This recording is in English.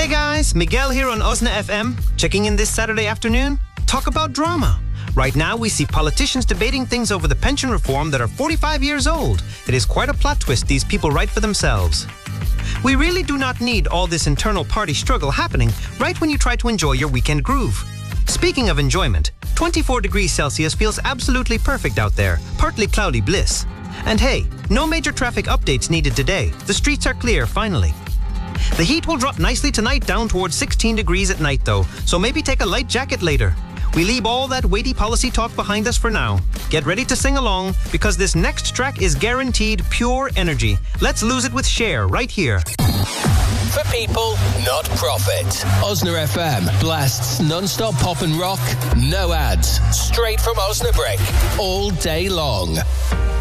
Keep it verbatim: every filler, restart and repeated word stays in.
Hey guys, Miguel here on Osna F M. Checking in this Saturday afternoon? Talk about drama. Right now we see politicians debating things over the pension reform that are forty-five years old. It is quite a plot twist these people write for themselves. We really do not need all this internal party struggle happening right when you try to enjoy your weekend groove. Speaking of enjoyment, twenty-four degrees Celsius feels absolutely perfect out there, partly cloudy bliss. And hey, no major traffic updates needed today. The streets are clear, finally. The heat will drop nicely tonight down towards sixteen degrees at night though, so maybe take a light jacket later. We leave all that weighty policy talk behind us for now. Get ready to sing along, because this next track is guaranteed pure energy. Let's lose it with Cher right here. For people, not profit. Osna F M blasts non-stop pop and rock, no ads, straight from Osnabrick, all day long.